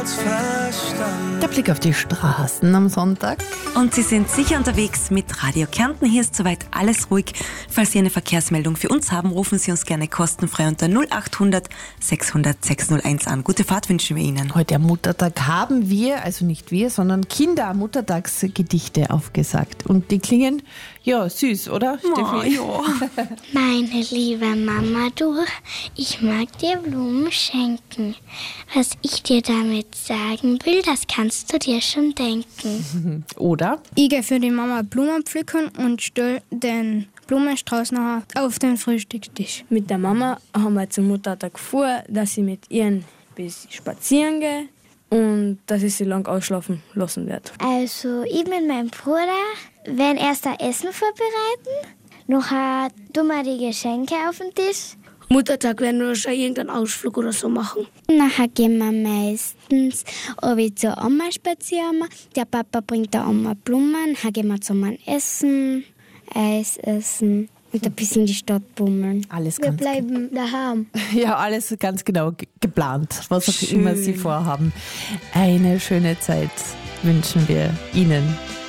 Der Blick auf die Straßen am Sonntag. Und Sie sind sicher unterwegs mit Radio Kärnten. Hier ist soweit alles ruhig. Falls Sie eine Verkehrsmeldung für uns haben, rufen Sie uns gerne kostenfrei unter 0800 600 601 an. Gute Fahrt wünschen wir Ihnen. Heute am Muttertag haben wir, also nicht wir, sondern Kinder Muttertagsgedichte aufgesagt. Und die klingen, ja, süß, oder, Steffi? Ja. Meine liebe Mama, du, ich mag dir Blumen schenken. Was ich dir damit sagen will, das kannst du dir schon denken. Oder? Ich gehe für die Mama Blumen pflücken und stelle den Blumenstrauß nachher auf den Frühstückstisch. Mit der Mama haben wir zum Muttertag vor, dass ich mit ihr ein bisschen spazieren gehe und dass ich sie lang ausschlafen lassen werde. Also, ich mit meinem Bruder werden erst ein Essen vorbereiten. Nachher tun wir die Geschenke auf den Tisch. Muttertag werden wir wahrscheinlich irgendeinen Ausflug oder so machen. Nachher gehen wir meistens zur Oma spazieren. Der Papa bringt der Oma Blumen. Dann gehen wir zum Essen, Eis essen und ein bisschen in die Stadt bummeln. Alles Wir ganz bleiben daheim. Ja, alles ganz genau geplant, was auch immer Sie vorhaben. Eine schöne Zeit wünschen wir Ihnen.